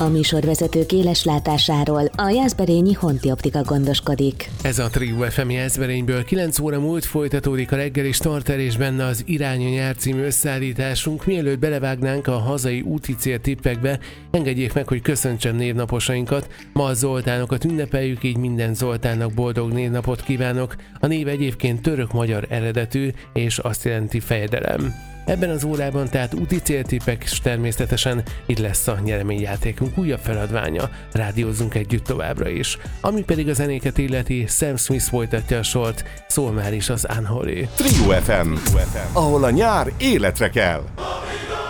A műsorvezetők éles látásáról a Jászberényi Honti Optika gondoskodik. Ez a Trio FM Jászberényből 9 óra múlt folytatódik a reggeli starter és benne az Irány a nyár című összeállításunk. Mielőtt belevágnánk a hazai úti céltippekbe, engedjék meg, hogy köszöntsem névnaposainkat. Ma a Zoltánokat ünnepeljük, így minden Zoltánnak boldog névnapot kívánok. A név egyébként török-magyar eredetű, és azt jelenti fejedelem. Ebben az órában tehát úti céltippek, és természetesen itt lesz a nyereményjátékunk újabb feladványa, rádiózzunk együtt továbbra is. Ami pedig a zenéket illeti, Sam Smith folytatja a sort, szól már is az Unholy. Trio FM, ahol a nyár életre kell.